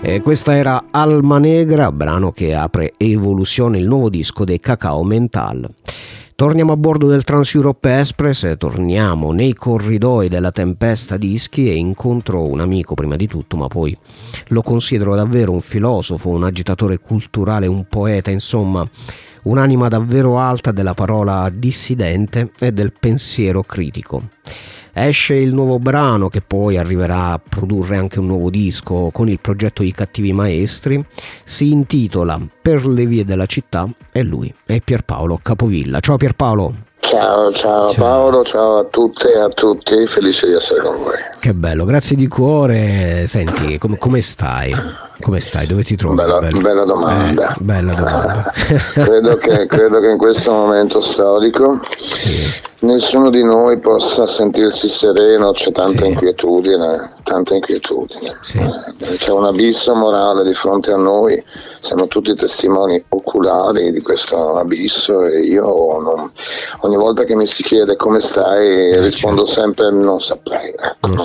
Questa era Alma Negra, brano che apre Evoluzione, il nuovo disco dei Cacao Mental. Torniamo a bordo del Trans-Europe Express, torniamo nei corridoi della Tempesta Dischi e incontro un amico prima di tutto, ma poi lo considero davvero un filosofo, un agitatore culturale, un poeta, insomma un'anima davvero alta della parola dissidente e del pensiero critico. Esce il nuovo brano che poi arriverà a produrre anche un nuovo disco con il progetto I Cattivi Maestri, si intitola Per le vie della città e lui è Pierpaolo Capovilla. Ciao Pierpaolo. Ciao Paolo, ciao a tutte e a tutti, felice di essere con voi. Che bello, grazie di cuore. Senti, come stai? Come stai? Dove ti trovi? Bella domanda. Bella domanda. credo che in questo momento storico nessuno di noi possa sentirsi sereno, c'è tanta inquietudine. Sì. C'è un abisso morale di fronte a noi, siamo tutti testimoni oculari di questo abisso e io ogni volta che mi si chiede come stai rispondo sempre non saprei.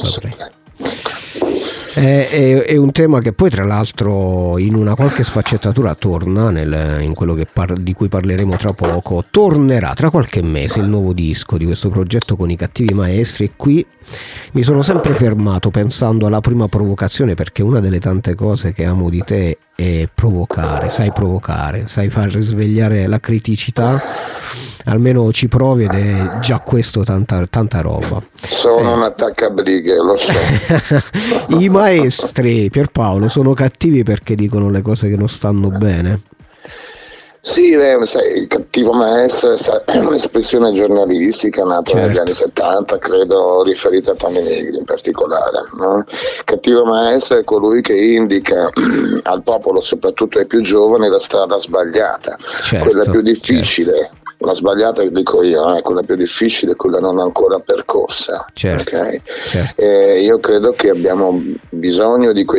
È un tema che poi tra l'altro in una qualche sfaccettatura torna in quello di cui parleremo tra poco. Tornerà tra qualche mese il nuovo disco di questo progetto con I Cattivi Maestri e qui mi sono sempre fermato pensando alla prima provocazione, perché una delle tante cose che amo di te è provocare, sai far risvegliare la criticità, almeno ci provi ed è già questo tanta roba. Sono un attaccabrighe, lo so. I maestri, Pierpaolo, sono cattivi perché dicono le cose che non stanno bene? Sì, sai, il cattivo maestro è un'espressione giornalistica nata negli anni 70, credo riferita a Tony Negri in particolare, no? Il cattivo maestro è colui che indica al popolo, soprattutto ai più giovani, la strada sbagliata, quella più difficile. La sbagliata, dico io, quella più difficile, quella non ancora percorsa. Okay? Io credo che abbiamo bisogno di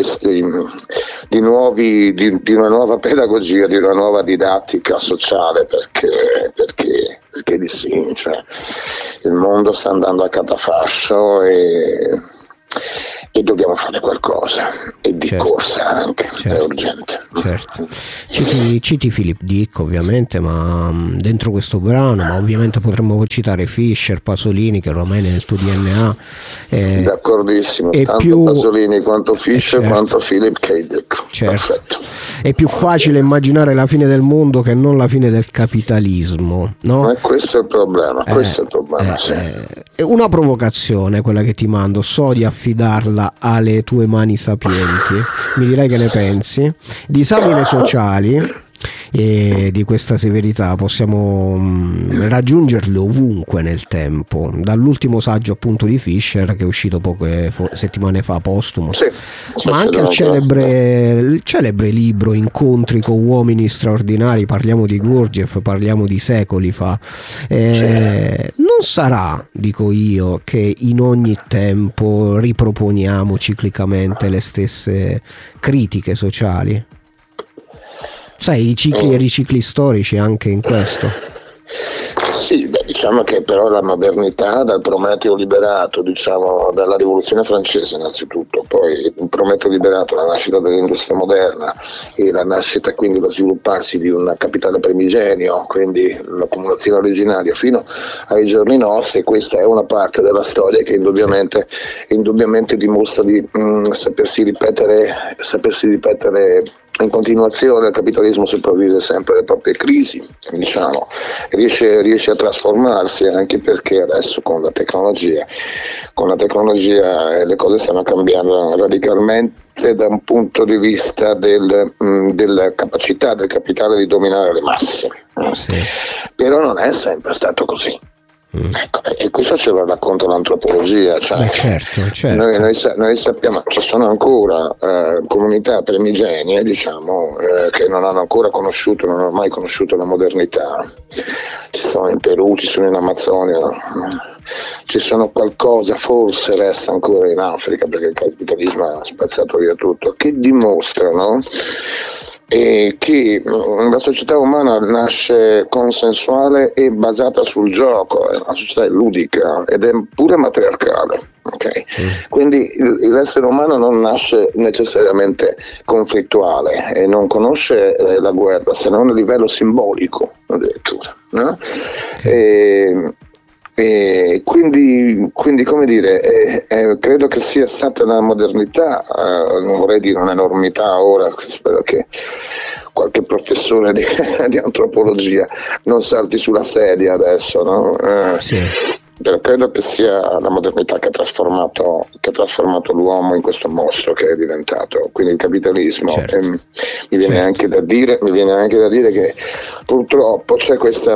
una nuova pedagogia, di una nuova didattica sociale, perché di sì, cioè, il mondo sta andando a catafascio e dobbiamo fare qualcosa, e di corsa anche, è urgente. Citi Philip Dick ovviamente, ma dentro questo brano, ma ovviamente potremmo citare Fischer, Pasolini, che ormai nel tuo DNA d'accordissimo, è tanto più Pasolini quanto Fischer quanto Philip K. Dick. Perfetto. È più facile immaginare la fine del mondo che non la fine del capitalismo, no? Questo è il problema, sì. È una provocazione quella che ti mando, so di affidarla alle tue mani sapienti, mi dirai che ne pensi. Disamine sociali e di questa severità possiamo raggiungerle ovunque nel tempo, dall'ultimo saggio appunto di Fischer che è uscito poche settimane fa, postumo, ma anche il celebre libro Incontri con uomini straordinari, parliamo di Gurdjieff, parliamo di secoli fa. Non sarà, dico io, che in ogni tempo riproponiamo ciclicamente le stesse critiche sociali? Sai, i cicli e ricicli storici anche in questo? Sì, diciamo che però la modernità, dal Prometeo liberato, diciamo dalla rivoluzione francese innanzitutto, poi il Prometeo liberato, la nascita dell'industria moderna e la nascita, quindi lo svilupparsi di un capitale primigenio, quindi l'accumulazione originaria fino ai giorni nostri, questa è una parte della storia che indubbiamente dimostra di sapersi ripetere in continuazione. Il capitalismo sopravvive sempre alle proprie crisi, diciamo, riesce a trasformarsi, anche perché adesso con la tecnologia le cose stanno cambiando radicalmente da un punto di vista della capacità del capitale di dominare le masse. Però non è sempre stato così. Ecco, e questo ce lo racconta l'antropologia, cioè, certo. Noi sappiamo ci sono ancora comunità primigenie, diciamo, che non hanno mai conosciuto la modernità. Ci sono in Perù, ci sono in Amazzonia, ci sono qualcosa, forse resta ancora in Africa, perché il capitalismo ha spazzato via tutto, che dimostrano e che la società umana nasce consensuale e basata sul gioco, la società è ludica ed è pure matriarcale. Okay. Quindi l'essere umano non nasce necessariamente conflittuale e non conosce la guerra se non a livello simbolico addirittura, no? E quindi come dire, credo che sia stata la modernità, non vorrei dire un'enormità ora, spero che qualche professore di antropologia non salti sulla sedia adesso, no? Sì. Credo che sia la modernità che ha trasformato l'uomo in questo mostro che è diventato, quindi il capitalismo. Certo. Mi viene anche da dire che purtroppo c'è questa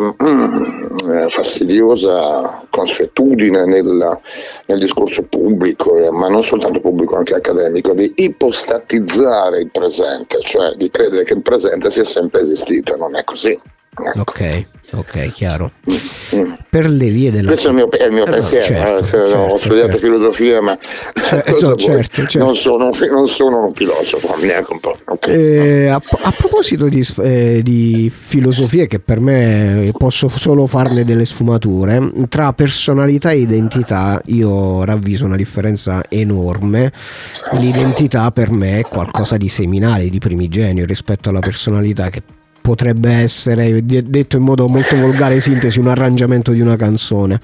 fastidiosa consuetudine nel discorso pubblico, ma non soltanto pubblico, anche accademico, di ipostatizzare il presente, cioè di credere che il presente sia sempre esistito. Non è così. Ok, chiaro. Per le vie della questo è il mio pensiero. Ho studiato filosofia, ma certo. Non sono un filosofo, neanche un po'. Okay. A proposito di filosofia, che per me posso solo farne delle sfumature, tra personalità e identità io ravviso una differenza enorme. L'identità per me è qualcosa di seminale, di primigenio rispetto alla personalità, che potrebbe essere, detto in modo molto volgare, sintesi, un arrangiamento di una canzone.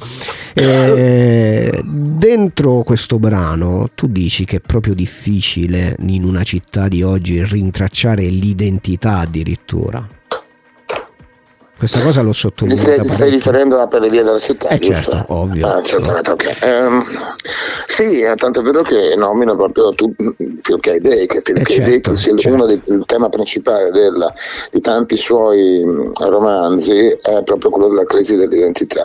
Dentro questo brano tu dici che è proprio difficile in una città di oggi rintracciare l'identità addirittura. Questa cosa l'ho sottolineata. Ti stai riferendo per le vie della città? Certo, ovvio. Certamente, ok. Sì, tanto è vero che nomino proprio Phil K. Dick, certo. Uno dei temi principali di tanti suoi romanzi è proprio quello della crisi dell'identità.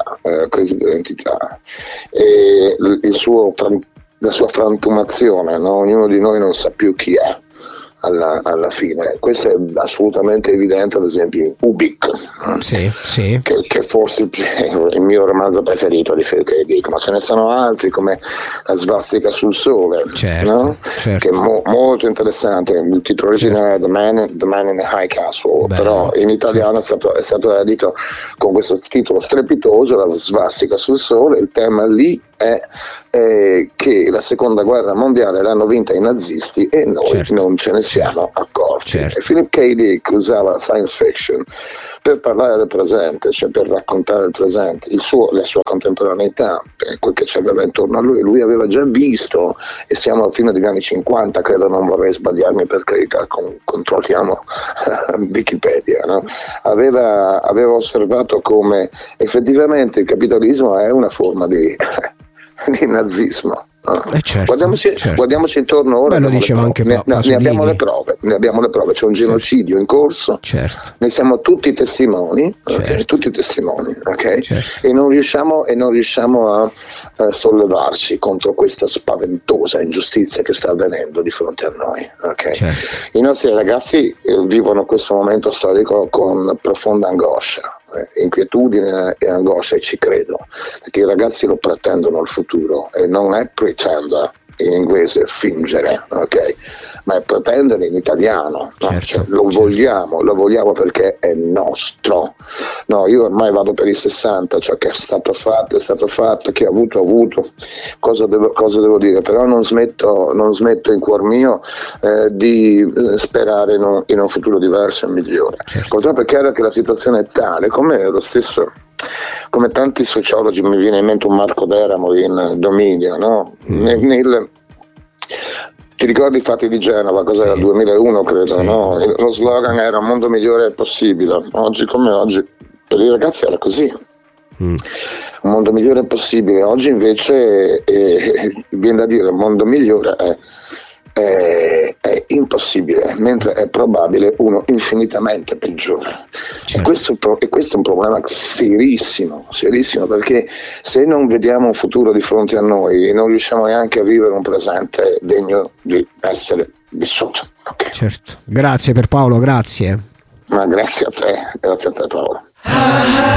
E la sua frantumazione, no? Ognuno di noi non sa più chi è. Alla fine, questo è assolutamente evidente, ad esempio in Ubik, sì. Che forse il mio romanzo preferito di Phil K. Dick, ma ce ne sono altri come La svastica sul sole, certo, no? Certo. Che è molto interessante. Il titolo originale è The Man in the High Castle, però in italiano è stato edito con questo titolo strepitoso, La svastica sul sole. Il tema lì è che la seconda guerra mondiale l'hanno vinta i nazisti e noi non ce ne siamo accorti. E Philip K. Dick usava science fiction per parlare del presente, cioè per raccontare il presente, la sua contemporaneità, quel che ci aveva intorno a lui. Lui aveva già visto, e siamo alla fine degli anni 50, credo, non vorrei sbagliarmi, per carità, controlliamo Wikipedia, no? Aveva osservato come effettivamente il capitalismo è una forma di nazismo. Guardiamoci intorno ora. Lo diceva anche ne abbiamo le prove, c'è un genocidio in corso, ne siamo tutti testimoni, okay? E non riusciamo a sollevarci contro questa spaventosa ingiustizia che sta avvenendo di fronte a noi, okay? I nostri ragazzi vivono questo momento storico con profonda angoscia, inquietudine e angoscia, e ci credo, perché i ragazzi lo pretendono il futuro, e non è pretender in inglese, fingere, ok? Ma è pretendere in italiano, no? Cioè, lo vogliamo perché è nostro. No, io ormai vado per i 60, ciò che è stato fatto, che ho avuto, cosa devo dire? Però non smetto in cuor mio di sperare in un futuro diverso e migliore. Purtroppo è chiaro che la situazione è tale, come tanti sociologi, mi viene in mente un Marco Deramo in Dominio, no? Ti ricordi i fatti di Genova? Cos'era? Il 2001 credo, no? Lo slogan era "un mondo migliore è possibile". Oggi come oggi per i ragazzi era così. Un mondo migliore è possibile. Oggi invece viene da dire un mondo migliore è impossibile, mentre è probabile uno infinitamente peggiore. E questo è un problema serissimo, perché se non vediamo un futuro di fronte a noi, non riusciamo neanche a vivere un presente degno di essere vissuto. Okay. Certo. Grazie Paolo, grazie. Ma grazie a te Paolo.